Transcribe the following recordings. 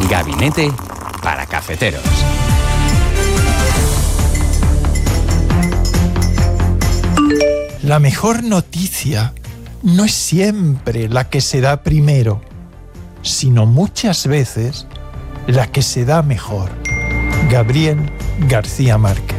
Gabinete para cafeteros. La mejor noticia no es siempre la que se da primero, sino muchas veces la que se da mejor. Gabriel García Márquez.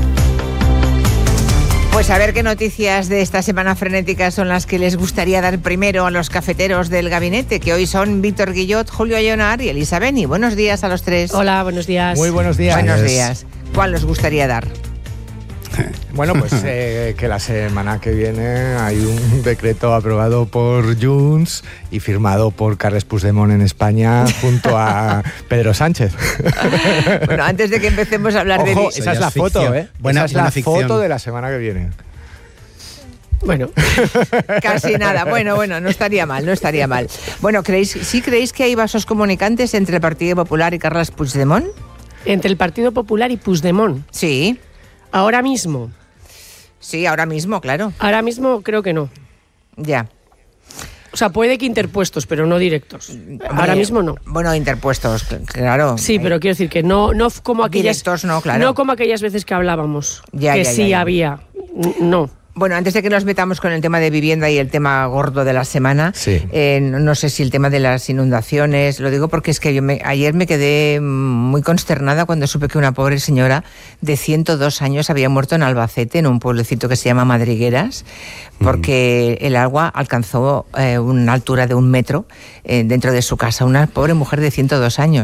Pues a ver qué noticias de esta semana frenética son las que les gustaría dar primero a los cafeteros del gabinete, que hoy son Víctor Guillot, Julio Ayonar y Elisa Beni. Buenos días a los tres. Hola, buenos días. Muy buenos días. Buenos días. ¿Cuál os gustaría dar? Bueno, pues que la semana que viene hay un decreto aprobado por Junts y firmado por Carles Puigdemont en España junto a Pedro Sánchez. Bueno, antes de que empecemos a hablar Ojo, de... esa es la foto, ¿eh? Esa es la foto de la semana que viene. Bueno. Casi nada. Bueno, no estaría mal, no estaría mal. Bueno, ¿sí creéis que hay vasos comunicantes entre el Partido Popular y Carles Puigdemont? Entre el Partido Popular y Puigdemont. Sí. Ahora mismo. Sí, ahora mismo, claro. Ahora mismo creo que no. Ya. O sea, puede que interpuestos, pero no directos. Ahora mismo no. Bueno, interpuestos, claro. Sí, pero quiero decir que no como aquellas... Directos no, claro. No como aquellas veces que hablábamos. Ya, que ya, sí ya. había. No. Bueno, antes de que nos metamos con el tema de vivienda y el tema gordo de la semana, sí. No sé si el tema de las inundaciones, lo digo porque es que ayer me quedé muy consternada cuando supe que una pobre señora de 102 años había muerto en Albacete, en un pueblecito que se llama Madrigueras, porque el agua alcanzó una altura de 1 metro dentro de su casa. Una pobre mujer de 102 años.